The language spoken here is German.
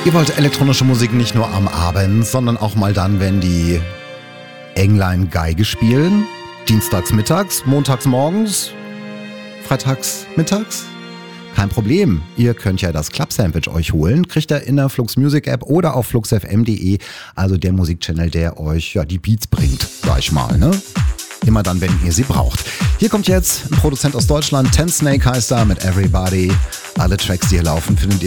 Ihr wollt elektronische Musik nicht nur am Abend, sondern auch mal dann, wenn die Englein Geige spielen. Dienstags mittags, montags morgens, freitags mittags. Kein Problem, ihr könnt ja das Club Sandwich euch holen. Kriegt ihr in der Flux Music App oder auf fluxfm.de, also der Musikchannel, der euch ja die Beats bringt, sag ich mal, ne? Immer dann, wenn ihr sie braucht. Hier kommt jetzt ein Produzent aus Deutschland, Ten Snake heißt er, mit Everybody. Alle Tracks, die hier laufen, findet ihr